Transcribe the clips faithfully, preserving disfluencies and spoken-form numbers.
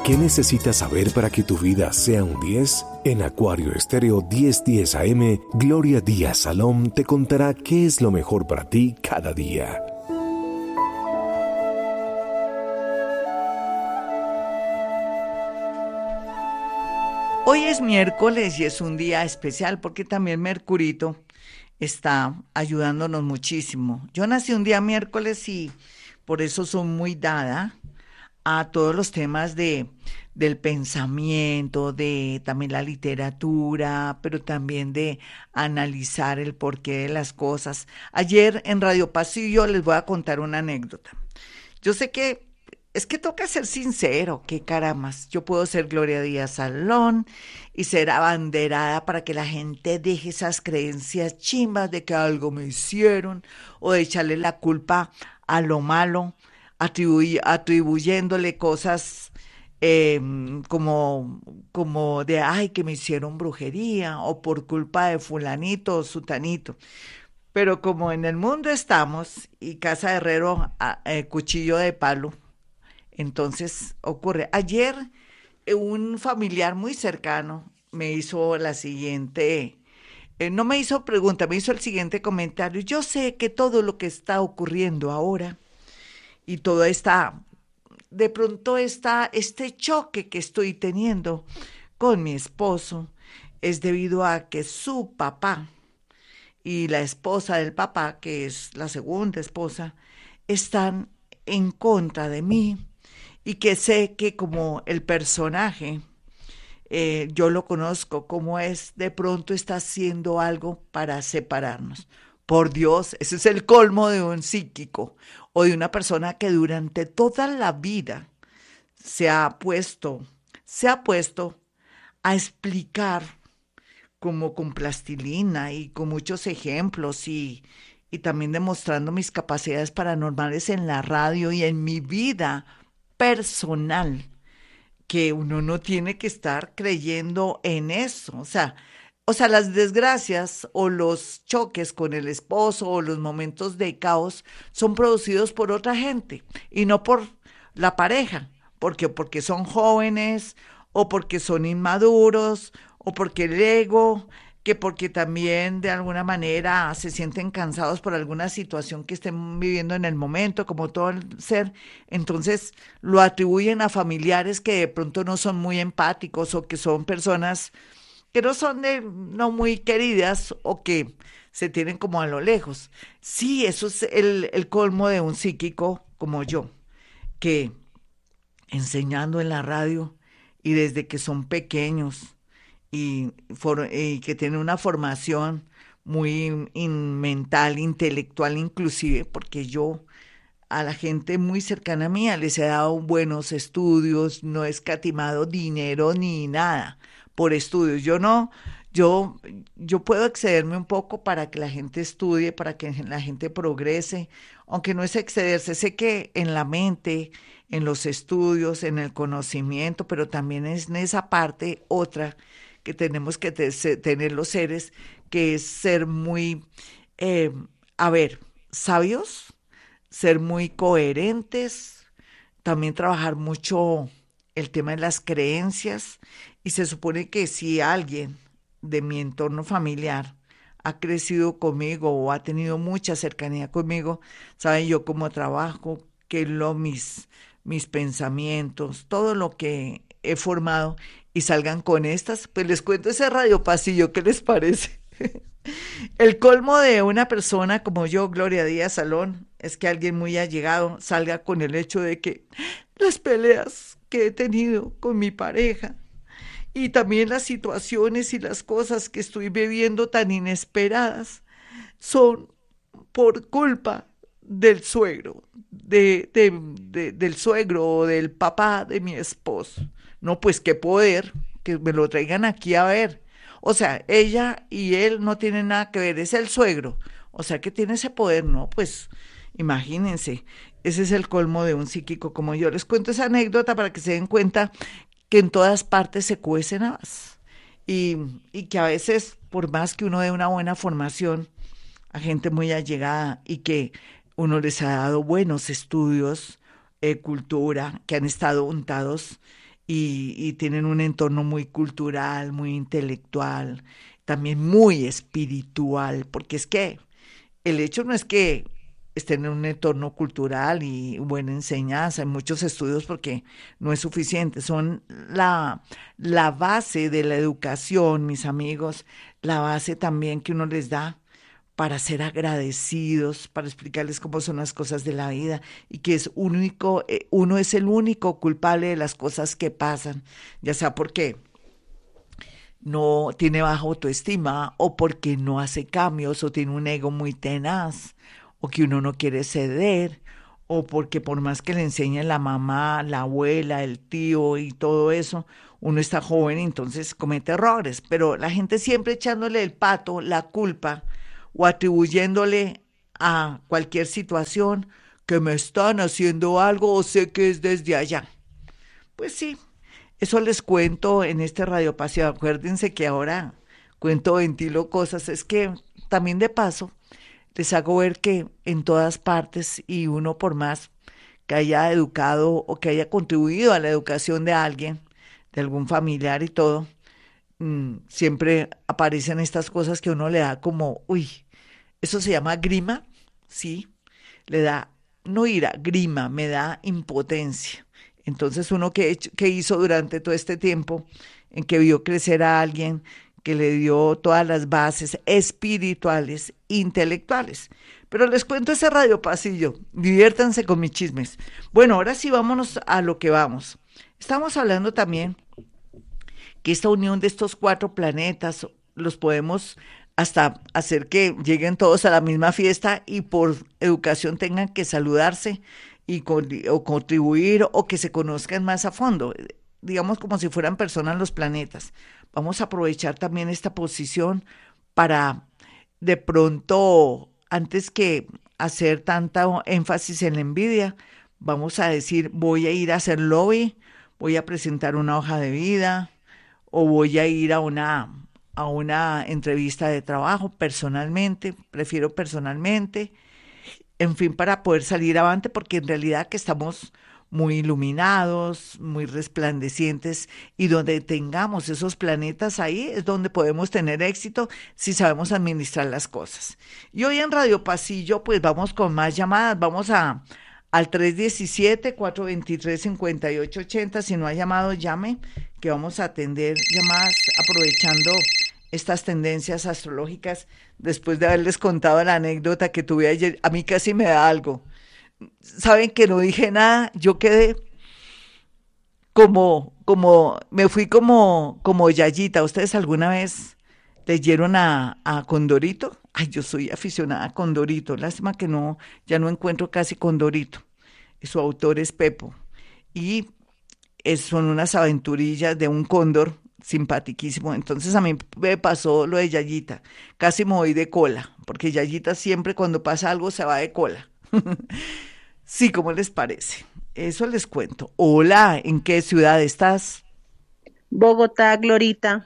¿Qué necesitas saber para que tu vida sea un diez? En Acuario Estéreo diez diez A M, Gloria Díaz Salón te contará qué es lo mejor para ti cada día. Hoy es miércoles y es un día especial porque también Mercurito está ayudándonos muchísimo. Yo nací un día miércoles y por eso soy muy dada a todos los temas de, del pensamiento, de también la literatura, pero también de analizar el porqué de las cosas. Ayer en Radio Pasillo les voy a contar una anécdota. Yo sé que es que toca ser sincero, qué carambas. Yo puedo ser Gloria Díaz Salón y ser abanderada para que la gente deje esas creencias chimbas de que algo me hicieron o de echarle la culpa a lo malo, atribuy- atribuyéndole cosas eh, como, como de, ay, que me hicieron brujería o por culpa de fulanito o sutanito. Pero como en el mundo estamos y casa de herrero, a- eh, cuchillo de palo, entonces ocurre. Ayer eh, un familiar muy cercano me hizo la siguiente, eh, no me hizo pregunta, me hizo el siguiente comentario. Yo sé que todo lo que está ocurriendo ahora y todo está, de pronto está, este choque que estoy teniendo con mi esposo es debido a que su papá y la esposa del papá, que es la segunda esposa, están en contra de mí y que sé que como el personaje, eh, yo lo conozco como es, de pronto está haciendo algo para separarnos. Por Dios, ese es el colmo de un psíquico o de una persona que durante toda la vida se ha puesto, se ha puesto a explicar como con plastilina y con muchos ejemplos y, y también demostrando mis capacidades paranormales en la radio y en mi vida personal, que uno no tiene que estar creyendo en eso. O sea, o sea, las desgracias o los choques con el esposo o los momentos de caos son producidos por otra gente y no por la pareja, porque porque son jóvenes o porque son inmaduros o porque el ego, que porque también de alguna manera se sienten cansados por alguna situación que estén viviendo en el momento, como todo el ser, entonces lo atribuyen a familiares que de pronto no son muy empáticos o que son personas que no son de, no muy queridas o que se tienen como a lo lejos. Sí, eso es el, el colmo de un psíquico como yo, que enseñando en la radio y desde que son pequeños y, for- y que tienen una formación muy in- mental, intelectual inclusive, porque yo a la gente muy cercana a mí les he dado buenos estudios, no he escatimado dinero ni nada por estudios. Yo no, yo, yo puedo excederme un poco para que la gente estudie, para que la gente progrese, aunque no es excederse. Sé que en la mente, en los estudios, en el conocimiento, pero también es en esa parte otra que tenemos que te- se- tener los seres, que es ser muy, eh, a ver, sabios, ser muy coherentes, también trabajar mucho el tema de las creencias y se supone que si alguien de mi entorno familiar ha crecido conmigo o ha tenido mucha cercanía conmigo, saben yo cómo trabajo, qué es lo mis mis pensamientos, todo lo que he formado y salgan con estas, pues les cuento ese radio pasillo, ¿qué les parece? El colmo de una persona como yo, Gloria Díaz Salón, es que alguien muy allegado salga con el hecho de que las peleas que he tenido con mi pareja y también las situaciones y las cosas que estoy viviendo tan inesperadas son por culpa del suegro, de, de, de- del suegro o del papá de mi esposo. No, pues qué poder, que me lo traigan aquí a ver. O sea, ella y él no tienen nada que ver, es el suegro. O sea, que tiene ese poder, ¿no? Pues imagínense, ese es el colmo de un psíquico como yo. Les cuento esa anécdota para que se den cuenta que en todas partes se cuecen habas y, y que a veces, por más que uno dé una buena formación, a gente muy allegada y que uno les ha dado buenos estudios, eh, cultura, que han estado untados y, y tienen un entorno muy cultural, muy intelectual, también muy espiritual, porque es que el hecho no es que estén en un entorno cultural y buena enseñanza, en muchos estudios porque no es suficiente, son la, la base de la educación, mis amigos, la base también que uno les da para ser agradecidos, para explicarles cómo son las cosas de la vida y que es único, eh, uno es el único culpable de las cosas que pasan, ya sea porque no tiene baja autoestima o porque no hace cambios o tiene un ego muy tenaz o que uno no quiere ceder o porque por más que le enseñe la mamá, la abuela, el tío y todo eso, uno está joven y entonces comete errores, pero la gente siempre echándole el pato, la culpa o atribuyéndole a cualquier situación que me están haciendo algo o sé que es desde allá. Pues sí, eso les cuento en este radio paseo. Acuérdense que ahora cuento ventilo cosas. Es que también de paso les hago ver que en todas partes y uno por más que haya educado o que haya contribuido a la educación de alguien, de algún familiar y todo, mmm, siempre aparecen estas cosas que uno le da como, uy, eso se llama grima, ¿sí? Le da, no ira, grima, me da impotencia. Entonces, uno que, que hizo durante todo este tiempo en que vio crecer a alguien que le dio todas las bases espirituales, intelectuales. Pero les cuento ese radio pasillo, diviértanse con mis chismes. Bueno, ahora sí vámonos a lo que vamos. Estamos hablando también que esta unión de estos cuatro planetas los podemos hasta hacer que lleguen todos a la misma fiesta y por educación tengan que saludarse y con, o contribuir o que se conozcan más a fondo, digamos como si fueran personas los planetas. Vamos a aprovechar también esta posición para de pronto, antes que hacer tanta énfasis en la envidia, vamos a decir, voy a ir a hacer lobby, voy a presentar una hoja de vida o voy a ir a una a una entrevista de trabajo personalmente, prefiero personalmente, en fin, para poder salir avante, porque en realidad que estamos muy iluminados, muy resplandecientes, y donde tengamos esos planetas ahí es donde podemos tener éxito si sabemos administrar las cosas. Y hoy en Radio Pasillo, pues vamos con más llamadas, vamos a al tres diecisiete, cuatro veintitrés, cincuenta y ocho ochenta, si no ha llamado, llame, que vamos a atender llamadas aprovechando estas tendencias astrológicas después de haberles contado la anécdota que tuve ayer. A mí casi me da algo. Saben que no dije nada, yo quedé como, como, me fui como, como Yayita. ¿Ustedes alguna vez leyeron a, a Condorito? Ay, yo soy aficionada a Condorito. Lástima que no, ya no encuentro casi Condorito. Su autor es Pepo. Y es, son unas aventurillas de un cóndor simpatiquísimo. Entonces a mí me pasó lo de Yayita. Casi me voy de cola, porque Yayita siempre cuando pasa algo se va de cola. Sí, ¿cómo les parece? Eso les cuento. Hola, ¿en qué ciudad estás? Bogotá, Glorita.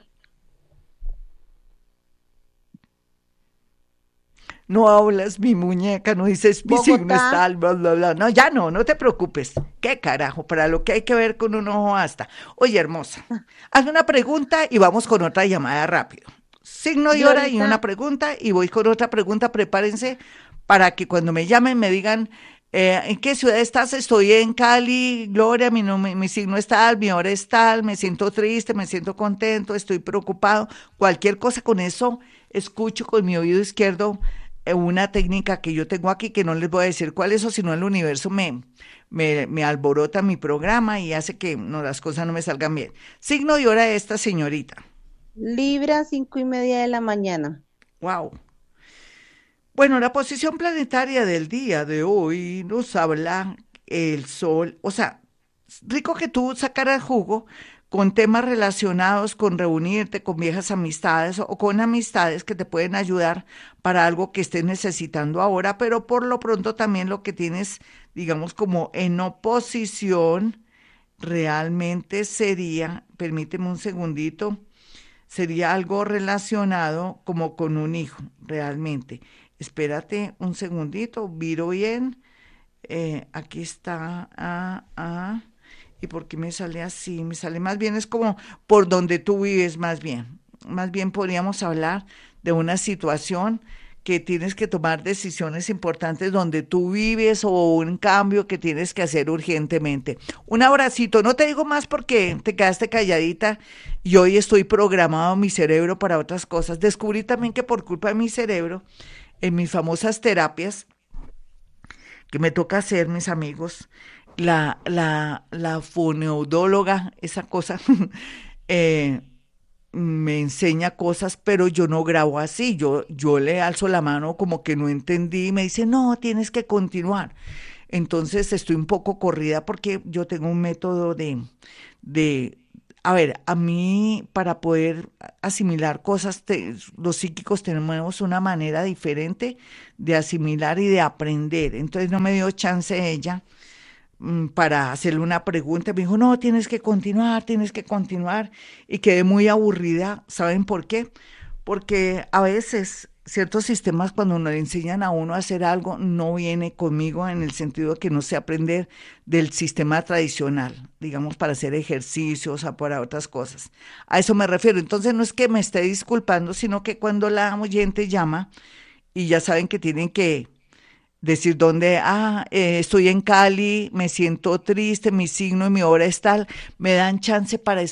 No hablas, mi muñeca, no dices mi signo es Bogotá. tal, bla, bla, bla. No, ya no, no te preocupes. ¿Qué carajo? Para lo que hay que ver con un ojo hasta. Oye, hermosa, haz una pregunta y vamos con otra llamada rápido. Signo y hora y una Glorita, pregunta y voy con otra pregunta. Prepárense para que cuando me llamen me digan eh, ¿en qué ciudad estás? Estoy en Cali, Gloria, mi, nom- mi signo es tal, mi hora es tal, me siento triste, me siento contento, estoy preocupado. Cualquier cosa con eso, escucho con mi oído izquierdo eh, una técnica que yo tengo aquí, que no les voy a decir cuál es, o si no el universo me, me, me alborota mi programa y hace que no, las cosas no me salgan bien. Signo y hora de esta señorita. Libra, cinco y media de la mañana. Wow. Bueno, la posición planetaria del día de hoy nos habla el sol, o sea, rico que tú sacaras jugo con temas relacionados con reunirte con viejas amistades o con amistades que te pueden ayudar para algo que estés necesitando ahora, pero por lo pronto también lo que tienes, digamos, como en oposición, realmente sería, permíteme un segundito, sería algo relacionado como con un hijo, realmente. Espérate un segundito, viro bien. Eh, aquí está. Ah, ah. ¿Y por qué me sale así? Me sale más bien, es como por donde tú vives más bien. Más bien podríamos hablar de una situación que tienes que tomar decisiones importantes donde tú vives o un cambio que tienes que hacer urgentemente. Un abracito, no te digo más porque te quedaste calladita y hoy estoy programado mi cerebro para otras cosas. Descubrí también que por culpa de mi cerebro, en mis famosas terapias, que me toca hacer, mis amigos, la, la, la fonoaudióloga, esa cosa, eh, me enseña cosas, pero yo no grabo así, yo, yo le alzo la mano como que no entendí y me dice, no, tienes que continuar. Entonces estoy un poco corrida porque yo tengo un método de, de, a ver, a mí para poder asimilar cosas, te- los psíquicos tenemos una manera diferente de asimilar y de aprender. Entonces no me dio chance ella mm, para hacerle una pregunta. Me dijo, no, tienes que continuar, tienes que continuar. Y quedé muy aburrida. ¿Saben por qué? Porque a veces ciertos sistemas cuando nos le enseñan a uno a hacer algo no viene conmigo en el sentido de que no sé aprender del sistema tradicional, digamos, para hacer ejercicios o para otras cosas. A eso me refiero. Entonces no es que me esté disculpando, sino que cuando la oyente llama y ya saben que tienen que decir dónde, ah, eh, estoy en Cali, me siento triste, mi signo y mi hora es tal, me dan chance para